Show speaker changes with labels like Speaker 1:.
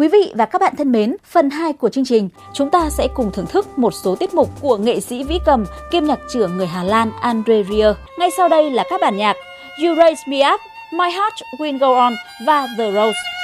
Speaker 1: Quý vị và các bạn thân mến, phần 2 của chương trình, chúng ta sẽ cùng thưởng thức một số tiết mục của nghệ sĩ vĩ cầm kiêm nhạc trưởng người Hà Lan André Rieu. Ngay sau đây là các bản nhạc You Raise Me Up, My Heart Will Go On và The Rose.